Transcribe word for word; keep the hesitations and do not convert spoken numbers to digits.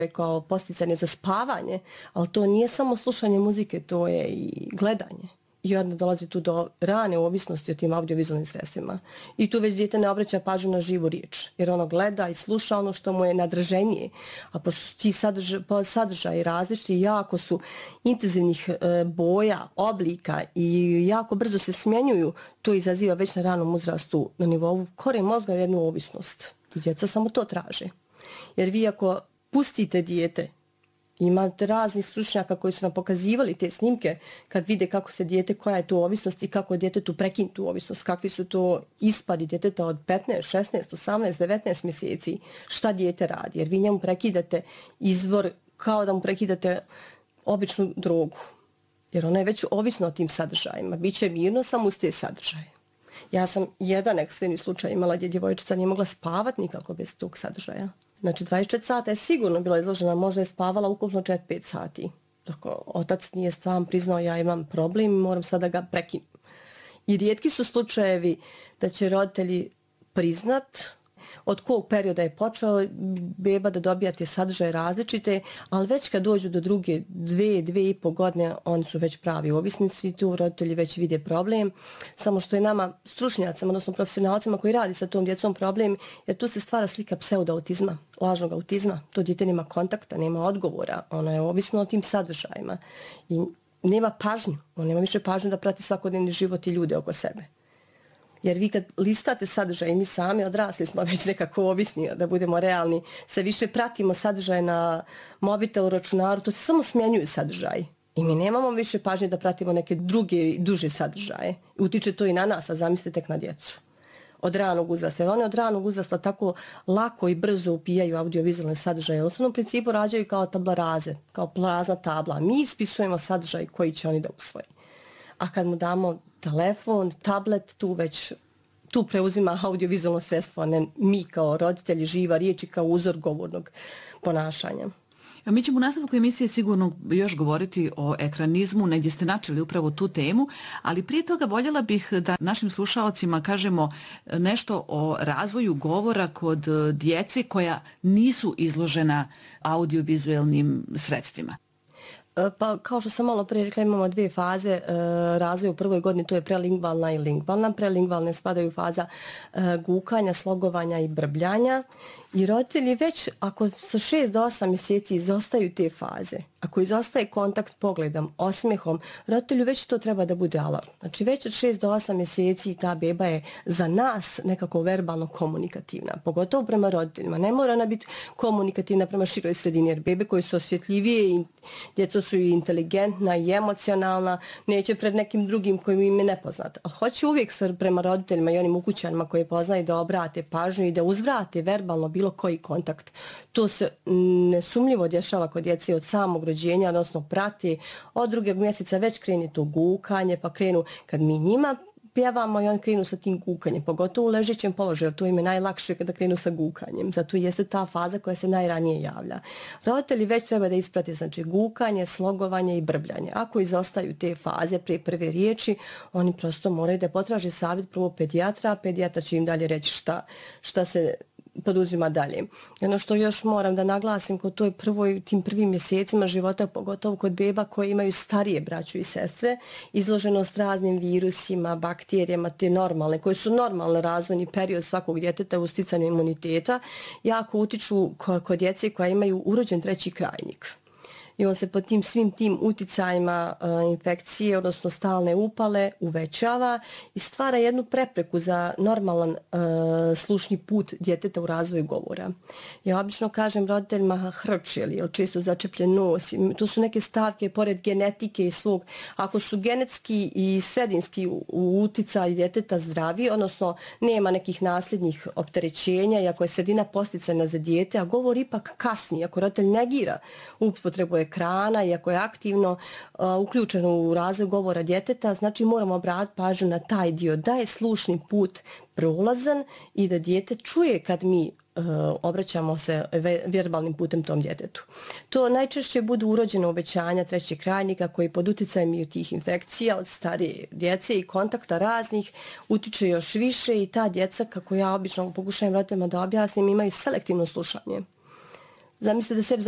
kao posticanje za spavanje, ali to nije samo slušanje muzike, to je i gledanje. I onda dolazi tu do rane ovisnosti o tim audiovizualnim sredstvima. I tu već dijete ne obraća pažnju na živu riječ, jer ono gleda i sluša ono što mu je nadraženije. A pošto su ti sadržaj, sadržaji različiti, jako su intenzivnih e, boja, oblika i jako brzo se smjenjuju, to izaziva već na ranom uzrastu na nivou kore mozga jednu ovisnost. I djeca samo to traže. Jer vi ako pustite dijete, imate raznih stručnjaka koji su nam pokazivali te snimke kad vide kako se dijete, koja je tu ovisnost i kako je djetetu prekinuti tu ovisnost, kakvi su to ispadi djeteta od petnaest, šesnaest, osamnaest, devetnaest mjeseci, šta dijete radi. Jer vi njemu prekidate izvor kao da mu prekidate običnu drogu. Jer ona je već ovisna o tim sadržajima. Biće mirno samo uz te sadržaje. Ja sam jedan ekstremni slučaj imala gdje djevojčica nije mogla spavati nikako bez tog sadržaja. Znači dvadeset četiri sata je sigurno bila izložena, možda je spavala ukupno četiri pet sati. Dok otac nije sam priznao ja imam problem i moram sada ga prekinuti. I rijetki su slučajevi da će roditelji priznat od kog perioda je počeo beba da dobija te sadržaje različite, ali već kad dođu do druge dve, dve i po godine, oni su već pravi ovisnici i tu roditelji već vide problem. Samo što je nama stručnjacima, odnosno profesionalcima koji radi sa tom djecom problem, jer tu se stvara slika pseudoautizma, lažnog autizma. To dijete nema kontakta, nema odgovora, ono je ovisno o tim sadržajima i nema pažnju, on nema više pažnju da prati svakodnevni život i ljude oko sebe. Jer vi kad listate sadržaj i mi sami odrasli smo već nekako ovisni, da budemo realni, sve više pratimo sadržaj na mobitelu, računaru, to se samo smjenjuju sadržaj. I mi nemamo više pažnje da pratimo neke druge, duže sadržaje. Utiče to i na nas, a zamislite tek na djecu. Od ranog uzrasta. Jer oni od ranog uzrasta tako lako i brzo upijaju audiovizualne sadržaje. Oni u principu rađaju kao tablaraze, kao prazna tabla. Mi ispisujemo sadržaj koji će oni da usvoji. A kad mu damo telefon, tablet, tu već tu preuzima audiovizualno sredstvo, a ne mi kao roditelji, živa riječ i kao uzor govornog ponašanja. Mi ćemo u nastavku emisije sigurno još govoriti o ekranizmu, negdje ste načeli upravo tu temu, ali prije toga voljela bih da našim slušalcima kažemo nešto o razvoju govora kod djece koja nisu izložena audiovizualnim sredstvima. Pa kao što sam malo prije rekla, imamo dvije faze e, razvoja u prvoj godini, to je prelingvalna i lingvalna. Prelingvalne spadaju faza e, gukanja, slogovanja i brbljanja. I roditelji već, ako sa šest do osam mjeseci izostaju te faze, ako izostaje kontakt pogledom, osmehom, roditelju već to treba da bude alarm. Znači već od šest do osam mjeseci ta beba je za nas nekako verbalno komunikativna, pogotovo prema roditeljima. Ne mora ona biti komunikativna prema široj sredini, jer bebe koji su osjetljivije i djeca su i inteligentna i emocionalna, neće pred nekim drugim koji im je nepoznat. Ali hoće uvijek prema roditeljima i onim ukućanima koje poznaju da obrate pažnju i da uzvrate verbalno bilo koji kontakt. To se nesumljivo dešava kod djece od samog rođenja, odnosno prati od drugog mjeseca već krene to gukanje, pa krenu kad mi njima pjevamo i on krenu sa tim gukanjem, pogotovo u ležećem položaju, to im je najlakše kada krenu sa gukanjem, zato jeste ta faza koja se najranije javlja. Roditelji već treba da isprate, znači gukanje, slogovanje i brbljanje. Ako izostaju te faze prije prve riječi, oni prosto moraju da potraže savjet prvo pedijatra, a pedijatra će im dalje reći šta, šta se poduzima dalje. I ono što još moram da naglasim kod toj prvoj, tim prvim mjesecima života, pogotovo kod beba koje imaju starije braću i sestre, izloženost raznim virusima, bakterijama, te normalne, koje su normalni razvojni period svakog djeteta u sticanju imuniteta, jako utiču kod djece koja imaju urođen treći krajnik. I on se pod tim svim tim uticajima e, infekcije, odnosno stalne upale, uvećava i stvara jednu prepreku za normalan e, slušni put djeteta u razvoju govora. Ja obično kažem roditeljima hrč, ili često začepljen nos. To su neke stavke pored genetike i svog. Ako su genetski i sredinski u uticaju djeteta zdravi, odnosno nema nekih nasljednih opterećenja i ako je sredina posticajna za dijete, a govor ipak kasni, ako roditelj negira upotrebu ekrana i ako je aktivno uh, uključeno u razvoj govora djeteta, znači moramo obratiti pažnju na taj dio, da je slušni put prolazan i da dijete čuje kad mi uh, obraćamo se verbalnim putem tom djetetu. To najčešće budu urođene obećanja trećeg krajnika koji pod uticajem i tih infekcija od starije djece i kontakta raznih utiče još više i ta djeca, kako ja obično pokušajem roditeljima da objasnim, imaju selektivno slušanje. Zamislite da sebi